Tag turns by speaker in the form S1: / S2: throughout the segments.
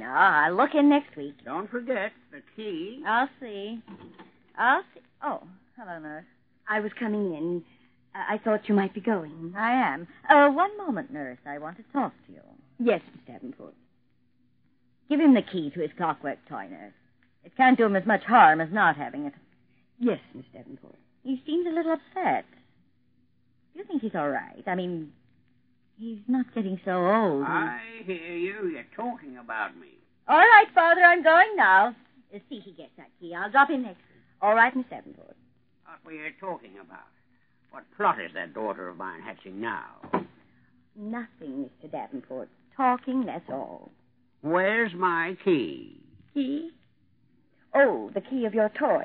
S1: I'll look in next week.
S2: Don't forget the key.
S1: I'll see. Oh, hello, nurse.
S3: I was coming in. I thought you might be going.
S1: I am. One moment, nurse. I want to talk to you.
S3: Yes, Miss Davenport.
S1: Give him the key to his clockwork toy, nurse. It can't do him as much harm as not having it.
S3: Yes, Miss Davenport.
S1: He seems a little upset. Do you think he's all right? I mean, he's not getting so old.
S2: I hear you. You're talking about me.
S1: All right, Father, I'm going now. See he gets that key. I'll drop in next week.
S3: All right, Miss Davenport.
S2: What were you talking about? What plot is that daughter of mine hatching now?
S3: Nothing, Mr. Davenport. Talking, that's all.
S2: Where's my key?
S3: Key? Oh, the key of your toy.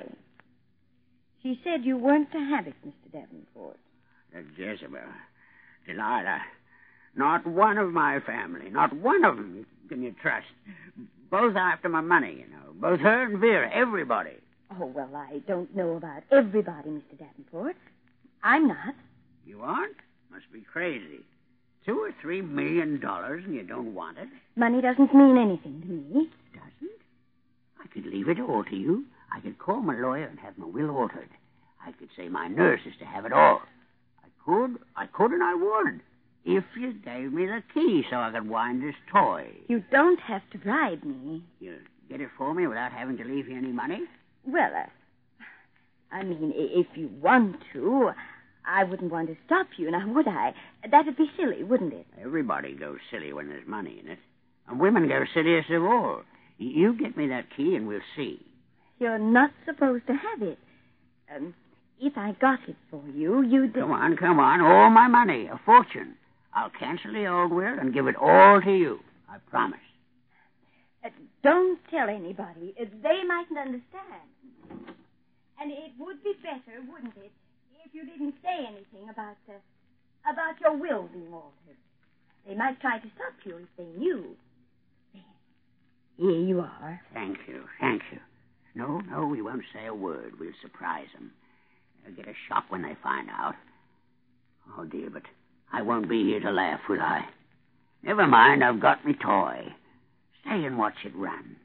S3: She said you weren't to have it, Mr. Davenport.
S2: Jezebel. Delilah. Not one of my family, not one of them can you trust. Both after my money, you know. Both her and Vera, everybody.
S3: Oh, well, I don't know about everybody, Mr. Davenport. I'm not.
S2: You aren't? Must be crazy. $2 or $3 million and you don't want it?
S3: Money doesn't mean anything to me.
S2: Doesn't? I could leave it all to you. I could call my lawyer and have my will altered. I could say my nurse is to have it all. I could and I would. If you gave me the key so I could wind this toy.
S3: You don't have to bribe me.
S2: You get it for me without having to leave you any money?
S3: Well, I mean, if you want to, I wouldn't want to stop you, now would I? That'd be silly, wouldn't it?
S2: Everybody goes silly when there's money in it. And women go silliest of all. You get me that key and we'll see.
S3: You're not supposed to have it. If I got it for you, you'd...
S2: Come on. All my money, a fortune. I'll cancel the old will and give it all to you. I promise.
S3: Don't tell anybody. They mightn't understand. And it would be better, wouldn't it, if you didn't say anything about your will being altered. They might try to stop you if they knew. Here you are.
S2: Thank you. No, we won't say a word. We'll surprise them. They'll get a shock when they find out. Oh, dear, but I won't be here to laugh, will I? Never mind, I've got me toy. Stay and watch it run.